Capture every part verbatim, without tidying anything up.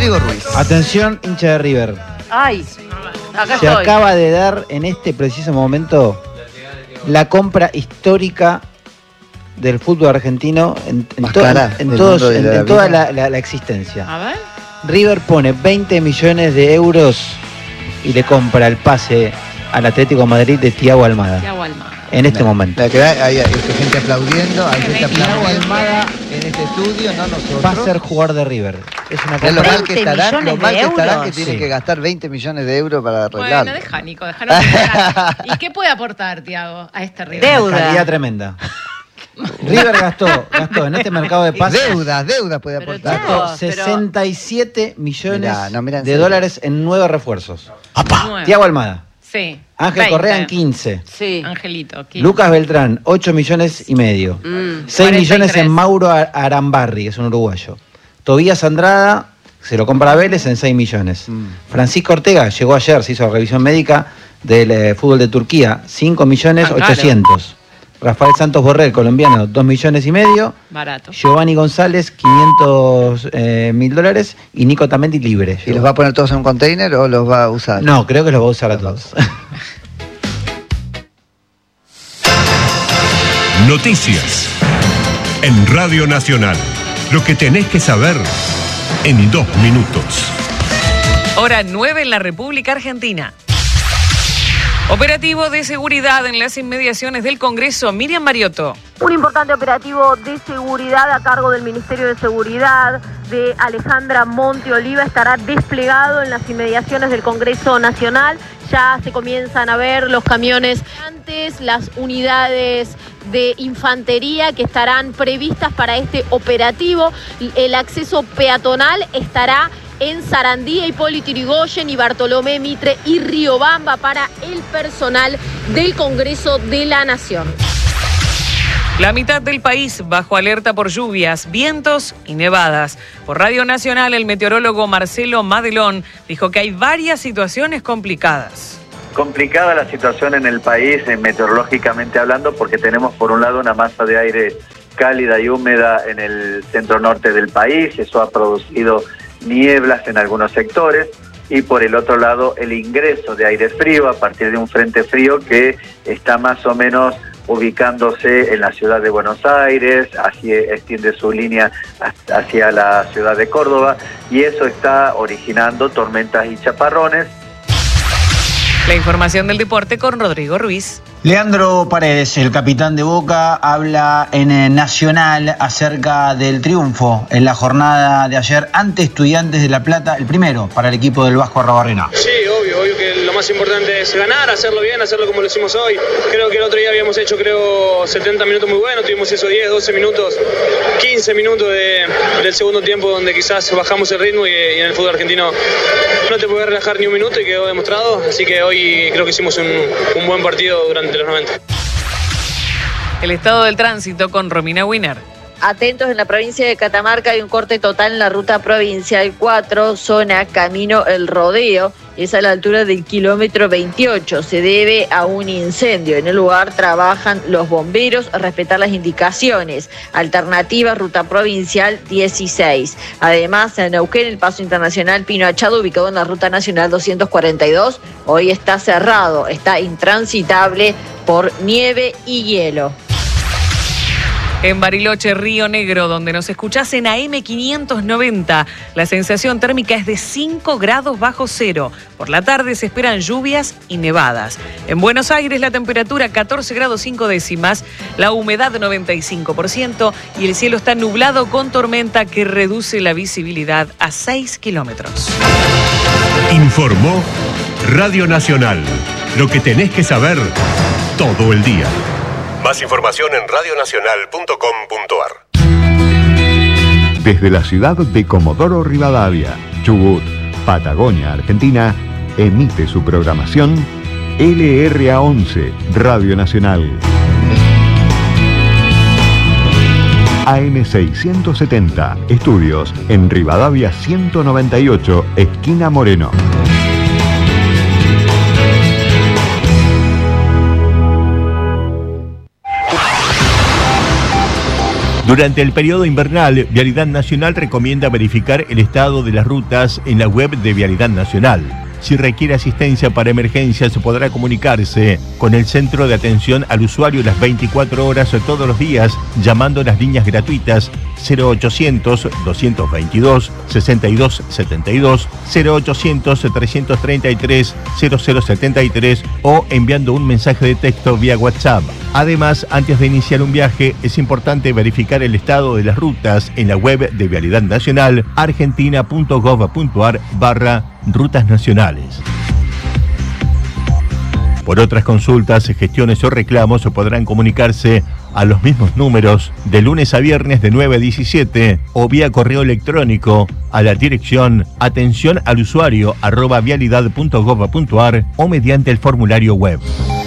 Rodrigo Ruiz. Atención, hincha de River. Ay, acá Se estoy. acaba de dar en este preciso momento la compra histórica del fútbol argentino en, en, Más to- cara en del todos- mundo de en- la en toda vida. la, la- la existencia. A ver. River pone veinte millones de euros y le compra el pase al Atlético de Madrid de Thiago Almada. Thiago Almada. En este momento. La que hay, hay, hay gente aplaudiendo, hay gente Thiago aplaudiendo Almada en este estudio, no nosotros. va a ser jugador de River. Es una Es lo compra. mal que veinte estarán, lo millones mal de que estarán euros. que tienen Sí. que gastar veinte millones de euros para arreglarlo. Bueno, deja, Nico, déjanos pensar. ¿Y qué puede aportar, Thiago, a este River? Una calidad tremenda. River gastó, gastó en este mercado de pases Deudas, deudas puede Pero aportar. Thiago, gastó sesenta y siete millones Mirá, no, mirá, en de serio. dólares en nueve refuerzos. Nueve. Thiago Almada, Sí. Ángel veinte. Correa en quince, Sí. Angelito. quince. Lucas Beltrán ocho millones y medio, Mm, seis cuarenta y millones tres. en Mauro Ar- Arambarri, que es un uruguayo. Tobías Andrada se lo compra a Vélez en seis millones. Mm. Francisco Ortega llegó ayer, se hizo revisión médica del eh, fútbol de Turquía, cinco millones Ah, claro. ochocientos. Rafael Santos Borrell, colombiano, dos millones y medio. Barato. Giovanni González, quinientos mil dólares. Y Nico Tamendi libre. ¿Y los va a poner todos en un container o los va a usar? No, creo que los va a usar a todos. Noticias en Radio Nacional. Lo que tenés que saber en dos minutos. Hora nueve en la República Argentina. Operativo de seguridad en las inmediaciones del Congreso. Miriam Mariotto. Un importante operativo de seguridad a cargo del Ministerio de Seguridad de Alejandra Monte Oliva estará desplegado en las inmediaciones del Congreso Nacional. Ya se comienzan a ver los camiones antes, las unidades de infantería que estarán previstas para este operativo. El acceso peatonal estará en Sarandí, Hipólito Yrigoyen y Bartolomé Mitre y Riobamba para el personal del Congreso de la Nación. La mitad del país bajo alerta por lluvias, vientos y nevadas. Por Radio Nacional, el meteorólogo Marcelo Madelón dijo que hay varias situaciones complicadas. Complicada la situación en el país, eh, meteorológicamente hablando, porque tenemos por un lado una masa de aire cálida y húmeda en el centro norte del país. Eso ha producido nieblas en algunos sectores. Y por el otro lado, el ingreso de aire frío a partir de un frente frío que está más o menos ubicándose en la ciudad de Buenos Aires, así extiende su línea hacia la ciudad de Córdoba, y eso está originando tormentas y chaparrones. La información del deporte con Rodrigo Ruiz. Leandro Paredes, el capitán de Boca, habla en eh, Nacional acerca del triunfo en la jornada de ayer ante Estudiantes de La Plata, el primero para el equipo del Vasco Arrobarrena. Sí, obvio, obvio que lo más importante es ganar, hacerlo bien, hacerlo como lo hicimos hoy. Creo que el otro día habíamos hecho, creo, setenta minutos muy buenos, tuvimos esos diez, doce minutos, quince minutos de, del segundo tiempo donde quizás bajamos el ritmo y, y en el fútbol argentino no te puedes relajar ni un minuto y quedó demostrado, así que hoy creo que hicimos un, un buen partido durante los noventa. El estado del tránsito con Romina Wiener. Atentos, en la provincia de Catamarca hay un corte total en la ruta provincial cuatro, zona Camino El Rodeo, es a la altura del kilómetro veintiocho, se debe a un incendio. En el lugar trabajan los bomberos a respetar las indicaciones. Alternativa, ruta provincial dieciséis. Además, en Neuquén, el paso internacional Pino Achado, ubicado en la ruta nacional doscientos cuarenta y dos, hoy está cerrado, está intransitable por nieve y hielo. En Bariloche, Río Negro, donde nos escuchás en A M quinientos noventa, la sensación térmica es de cinco grados bajo cero. Por la tarde se esperan lluvias y nevadas. En Buenos Aires la temperatura catorce grados cinco décimas, la humedad noventa y cinco por ciento y el cielo está nublado con tormenta que reduce la visibilidad a seis kilómetros. Informó Radio Nacional. Lo que tenés que saber todo el día. Más información en radio nacional punto com punto ar. Desde la ciudad de Comodoro Rivadavia, Chubut, Patagonia, Argentina, emite su programación L R A once, Radio Nacional. A M seiscientos setenta, estudios en Rivadavia ciento noventa y ocho, esquina Moreno. Durante el periodo invernal, Vialidad Nacional recomienda verificar el estado de las rutas en la web de Vialidad Nacional. Si requiere asistencia para emergencias, podrá comunicarse con el Centro de Atención al Usuario las veinticuatro horas todos los días, llamando a las líneas gratuitas cero ochocientos, doscientos veintidós, sesenta y dos setenta y dos, cero ochocientos, trescientos treinta y tres, cero cero setenta y tres o enviando un mensaje de texto vía WhatsApp. Además, antes de iniciar un viaje, es importante verificar el estado de las rutas en la web de Vialidad Nacional, argentina.gov.ar barra rutas nacionales. Por otras consultas, gestiones o reclamos podrán comunicarse a los mismos números de lunes a viernes de nueve a diecisiete o vía correo electrónico a la dirección atención al usuario arroba vialidad punto gov punto ar o mediante el formulario web.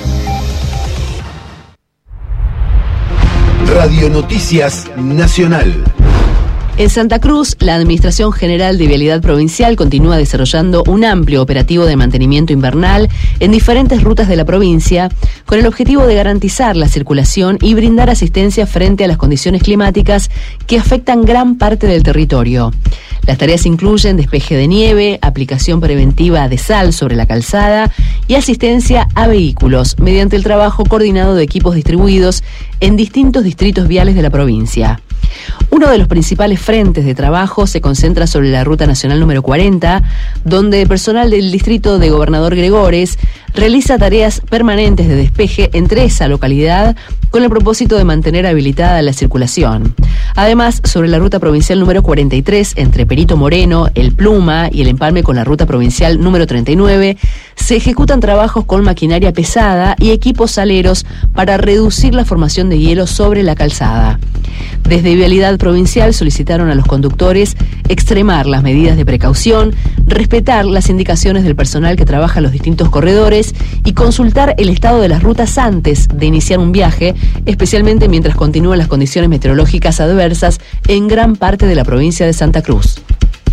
Radio Noticias Nacional. En Santa Cruz, la Administración General de Vialidad Provincial continúa desarrollando un amplio operativo de mantenimiento invernal en diferentes rutas de la provincia, con el objetivo de garantizar la circulación y brindar asistencia frente a las condiciones climáticas que afectan gran parte del territorio. Las tareas incluyen despeje de nieve, aplicación preventiva de sal sobre la calzada y asistencia a vehículos mediante el trabajo coordinado de equipos distribuidos en distintos distritos viales de la provincia. Uno de los principales frentes de trabajo se concentra sobre la Ruta Nacional número cuarenta, donde el personal del distrito de Gobernador Gregores realiza tareas permanentes de despeje entre esa localidad con el propósito de mantener habilitada la circulación. Además, sobre la Ruta Provincial número cuarenta y tres, entre Perito Moreno, El Pluma y el empalme con la Ruta Provincial número treinta y nueve, se ejecutan trabajos con maquinaria pesada y equipos saleros para reducir la formación de hielo sobre la calzada. Desde Vialidad Provincial solicitaron a los conductores extremar las medidas de precaución, respetar las indicaciones del personal que trabaja en los distintos corredores y consultar el estado de las rutas antes de iniciar un viaje, especialmente mientras continúan las condiciones meteorológicas adversas en gran parte de la provincia de Santa Cruz.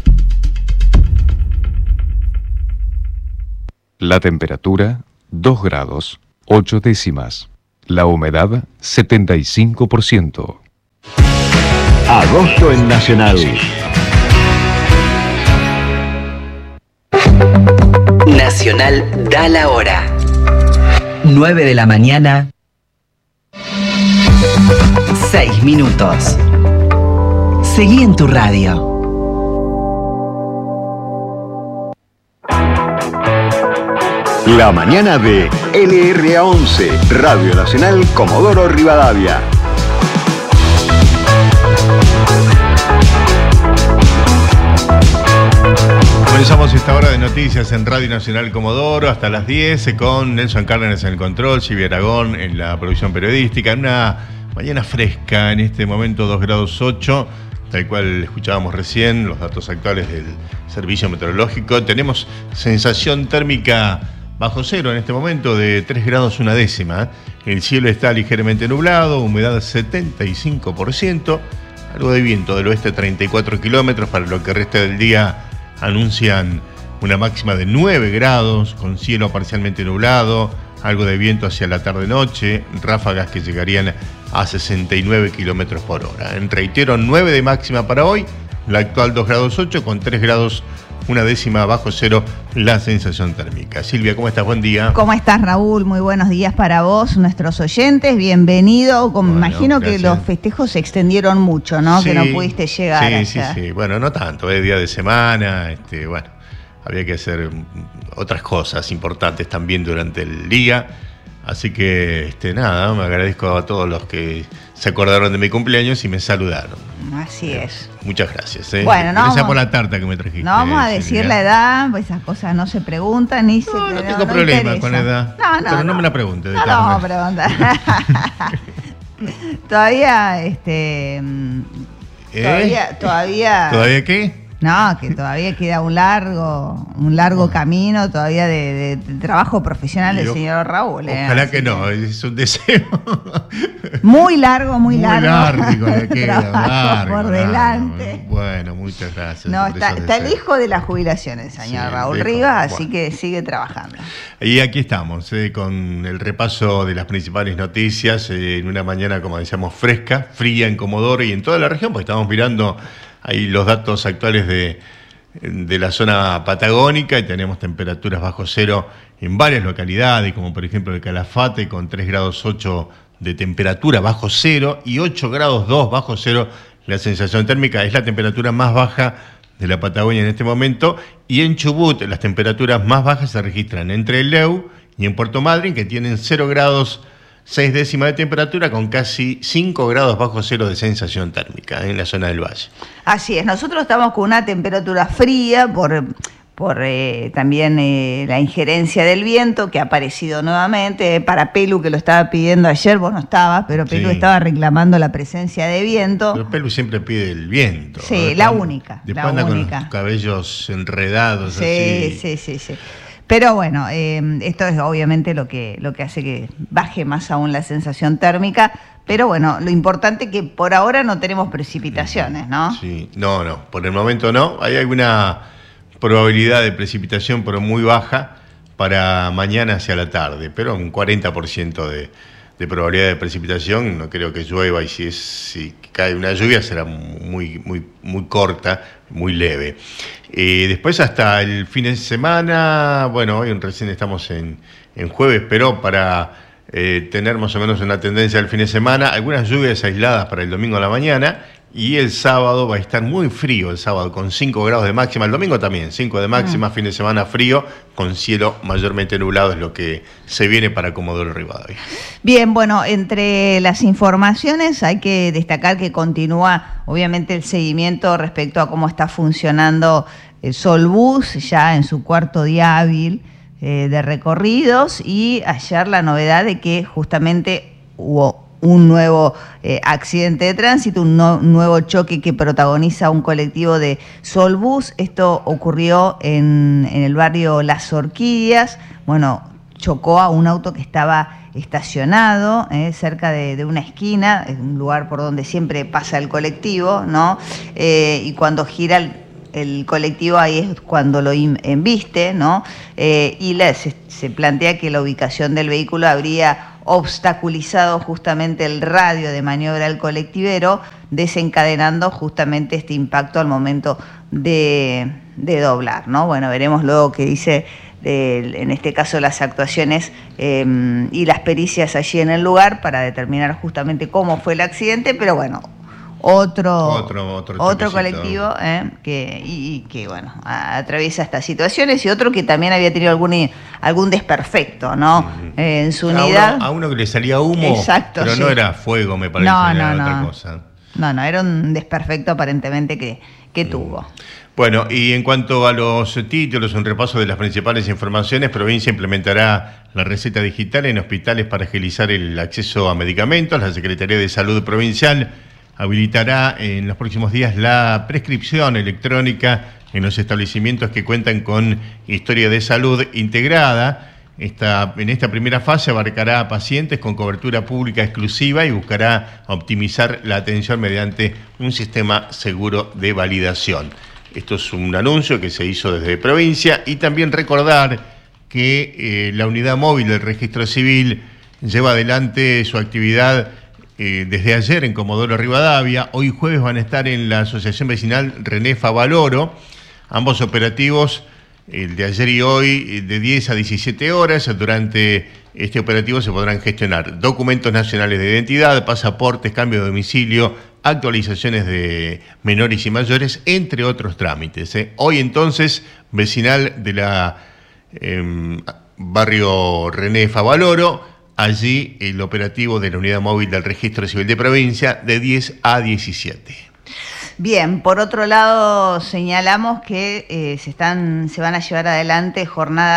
La temperatura, dos grados, ocho décimas. La humedad, setenta y cinco por ciento. Agosto en Nacional. Nacional da la hora. nueve de la mañana. seis minutos. Seguí en tu radio. La mañana de L R A once, Radio Nacional Comodoro Rivadavia. Comenzamos esta hora de noticias en Radio Nacional Comodoro hasta las diez con Nelson Cárdenas en el control, Silvia Aragón en la producción periodística. En una mañana fresca, en este momento dos grados ocho, tal cual escuchábamos recién los datos actuales del Servicio Meteorológico. Tenemos sensación térmica bajo cero en este momento de tres grados una décima. El cielo está ligeramente nublado, humedad setenta y cinco por ciento, algo de viento del oeste treinta y cuatro kilómetros. Para lo que resta del día anuncian una máxima de nueve grados, con cielo parcialmente nublado, algo de viento hacia la tarde-noche, ráfagas que llegarían a sesenta y nueve kilómetros por hora. En reitero, nueve de máxima para hoy, la actual dos grados ocho, con tres grados una décima bajo cero la sensación térmica. Silvia, ¿cómo estás? Buen día. ¿Cómo estás, Raúl? Muy buenos días para vos, nuestros oyentes. Bienvenido. Bueno, imagino gracias. Que los festejos se extendieron mucho, ¿no? Sí, que no pudiste llegar. Sí, allá. sí, sí. Bueno, no tanto. Es día de semana. Este, bueno, había que hacer otras cosas importantes también durante el día. Así que, este, nada, me agradezco a todos los que se acordaron de mi cumpleaños y me saludaron. Así eh, es. Muchas gracias. Eh. Bueno, no gracias vamos, por la tarta que me trajiste. No vamos a eh, decir Silvia. La edad, pues esas cosas no se preguntan ni se... No, no no, tengo no problema interesa. con la edad. No, no, pero no, no me la pregunte. No, no vamos a preguntar. Todavía, este... ¿Eh? Todavía, todavía... ¿Todavía qué? No, que todavía queda un largo, un largo camino todavía de, de, de trabajo profesional del señor Raúl. ¿eh? Ojalá que no, es un deseo. Muy largo, muy, muy largo. largo le queda, largo, por largo. delante. Bueno, muchas gracias. No, está, está lejos de la jubilación el señor sí, Raúl lejos, Rivas, bueno. Así que sigue trabajando. Y aquí estamos, eh, con el repaso de las principales noticias, eh, en una mañana, como decíamos, fresca, fría en Comodoro y en toda la región, porque estamos mirando ahí los datos actuales de, de la zona patagónica y tenemos temperaturas bajo cero en varias localidades, como por ejemplo el Calafate con tres grados ocho de temperatura bajo cero y ocho grados dos bajo cero la sensación térmica. Es la temperatura más baja de la Patagonia en este momento, y en Chubut las temperaturas más bajas se registran entre el Leu y en Puerto Madryn, que tienen cero grados seis décimas de temperatura con casi cinco grados bajo cero de sensación térmica en la zona del valle. Así es, nosotros estamos con una temperatura fría por, por eh, también eh, la injerencia del viento que ha aparecido nuevamente. Para Pelu, que lo estaba pidiendo ayer, vos no estabas, pero Pelu sí. estaba reclamando la presencia de viento. Pero Pelu siempre pide el viento. Sí, la única. Después la anda única. con los cabellos enredados sí, así. Sí, sí, sí. Pero bueno, eh, esto es obviamente lo que, lo que hace que baje más aún la sensación térmica. Pero bueno, lo importante es que por ahora no tenemos precipitaciones, ¿no? Sí, no, no, por el momento no. Hay alguna probabilidad de precipitación, pero muy baja para mañana hacia la tarde, pero un cuarenta por ciento de, de probabilidad de precipitación. No creo que llueva, y si, es, si cae una lluvia será muy, muy, muy corta, muy leve. Eh, después hasta el fin de semana, bueno, hoy recién estamos en, en jueves, pero para eh, tener más o menos una tendencia al fin de semana, algunas lluvias aisladas para el domingo a la mañana, y el sábado va a estar muy frío, el sábado con cinco grados de máxima, el domingo también, cinco de máxima, mm. fin de semana frío, con cielo mayormente nublado, es lo que se viene para Comodoro Rivadavia. Bien, bueno, entre las informaciones hay que destacar que continúa obviamente el seguimiento respecto a cómo está funcionando el Solbus, ya en su cuarto día hábil eh, de recorridos, y ayer la novedad de que justamente hubo un nuevo eh, accidente de tránsito, un no, nuevo choque que protagoniza un colectivo de Solbus. Esto ocurrió en, en el barrio Las Orquídeas. Bueno, chocó a un auto que estaba estacionado eh, cerca de, de una esquina, es un lugar por donde siempre pasa el colectivo, ¿no? Eh, y cuando gira el, el colectivo, ahí es cuando lo embiste, ¿no? Eh, y la, se, se plantea que la ubicación del vehículo habría obstaculizado justamente el radio de maniobra del colectivero, desencadenando justamente este impacto al momento de, de doblar, ¿no? Bueno, veremos luego qué dice, de, en este caso, las actuaciones eh, y las pericias allí en el lugar para determinar justamente cómo fue el accidente, pero bueno, otro, otro, otro, otro colectivo eh, que, y, y que bueno, a, atraviesa estas situaciones, y otro que también había tenido algún, algún desperfecto, ¿no? Uh-huh. eh, en su unidad. A uno, a uno que le salía humo, exacto, pero sí. no era fuego, me parece, no, era no, otra no. cosa. No, no, era un desperfecto aparentemente que, que uh-huh. tuvo. Bueno, y en cuanto a los títulos, un repaso de las principales informaciones. Provincia implementará la receta digital en hospitales para agilizar el acceso a medicamentos. La Secretaría de Salud Provincial habilitará en los próximos días la prescripción electrónica en los establecimientos que cuentan con historia de salud integrada. Esta, en esta primera fase abarcará a pacientes con cobertura pública exclusiva y buscará optimizar la atención mediante un sistema seguro de validación. Esto es un anuncio que se hizo desde provincia, y también recordar que eh, la unidad móvil del Registro Civil lleva adelante su actividad Eh, desde ayer en Comodoro Rivadavia. Hoy jueves van a estar en la Asociación Vecinal René Favaloro. Ambos operativos, el de ayer y hoy, de diez a diecisiete horas. Durante este operativo se podrán gestionar documentos nacionales de identidad, pasaportes, cambio de domicilio, actualizaciones de menores y mayores, entre otros trámites. ¿eh? Hoy entonces, vecinal de la eh, barrio René Favaloro. Allí el operativo de la unidad móvil del Registro Civil de Provincia de diez a diecisiete. Bien, por otro lado señalamos que eh, se, están, se van a llevar adelante jornadas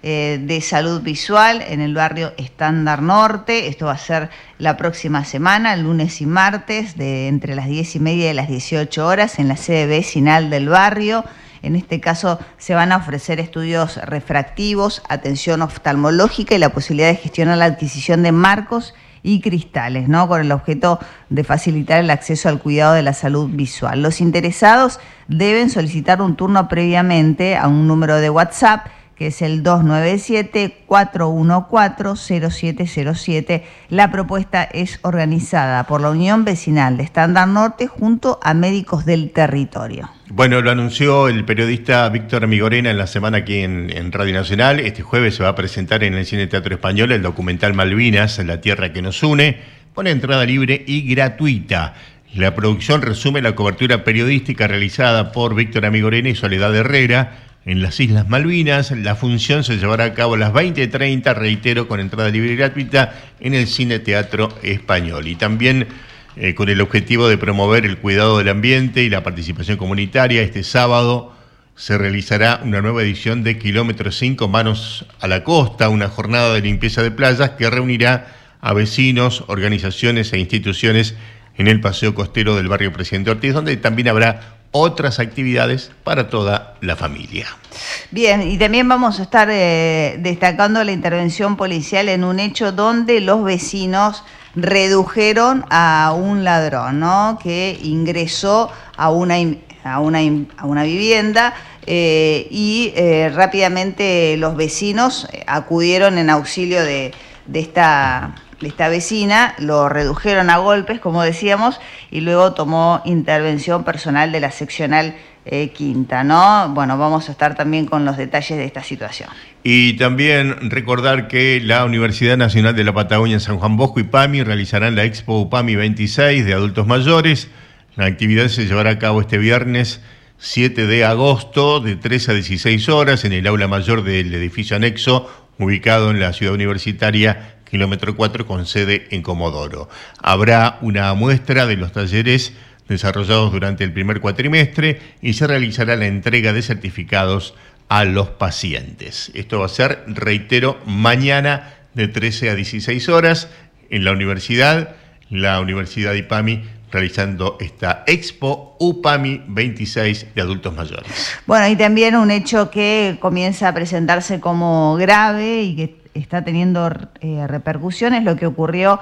eh, de salud visual en el barrio Estándar Norte. Esto va a ser la próxima semana, lunes y martes, de entre las diez y media y las dieciocho horas, en la sede vecinal del barrio. En este caso se van a ofrecer estudios refractivos, atención oftalmológica y la posibilidad de gestionar la adquisición de marcos y cristales, ¿no? Con el objeto de facilitar el acceso al cuidado de la salud visual. Los interesados deben solicitar un turno previamente a un número de WhatsApp, que es el dos nueve siete, cuatro uno cuatro, cero siete cero siete. La propuesta es organizada por la Unión Vecinal de Estándar Norte junto a médicos del territorio. Bueno, lo anunció el periodista Víctor Migorena en la semana aquí en, en Radio Nacional. Este jueves se va a presentar en el Cine Teatro Español el documental Malvinas, la tierra que nos une, con entrada libre y gratuita. La producción resume la cobertura periodística realizada por Víctor Amigorena y Soledad Herrera en las Islas Malvinas. La función se llevará a cabo a las veinte treinta, reitero, con entrada libre y gratuita en el Cine Teatro Español. Y también eh, con el objetivo de promover el cuidado del ambiente y la participación comunitaria, este sábado se realizará una nueva edición de Kilómetro cinco, Manos a la Costa, una jornada de limpieza de playas que reunirá a vecinos, organizaciones e instituciones en el paseo costero del barrio Presidente Ortiz, donde también habrá otras actividades para toda la familia. Bien, y también vamos a estar eh, destacando la intervención policial en un hecho donde los vecinos redujeron a un ladrón, ¿no? Que ingresó a una, a una, a una vivienda eh, y eh, rápidamente los vecinos acudieron en auxilio de, de esta... de esta vecina, lo redujeron a golpes, como decíamos, y luego tomó intervención personal de la seccional eh, quinta, ¿no? Bueno, vamos a estar también con los detalles de esta situación. Y también recordar que la Universidad Nacional de la Patagonia en San Juan Bosco y PAMI realizarán la Expo UPAMI veintiséis de adultos mayores. La actividad se llevará a cabo este viernes siete de agosto de trece a dieciséis horas en el aula mayor del edificio anexo, ubicado en la ciudad universitaria, kilómetro cuatro, con sede en Comodoro. Habrá una muestra de los talleres desarrollados durante el primer cuatrimestre y se realizará la entrega de certificados a los pacientes. Esto va a ser, reitero, mañana de trece a dieciséis horas en la universidad, la Universidad IPAMI, realizando esta Expo UPAMI veintiséis de adultos mayores. Bueno, y también un hecho que comienza a presentarse como grave y que está teniendo eh, repercusiones, lo que ocurrió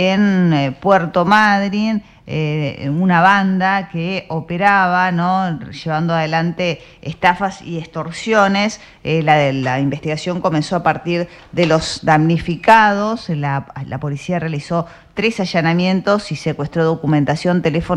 en eh, Puerto Madryn, eh, una banda que operaba, ¿no?, llevando adelante estafas y extorsiones. Eh, la, la investigación comenzó a partir de los damnificados. La, la policía realizó tres allanamientos y secuestró documentación, teléfono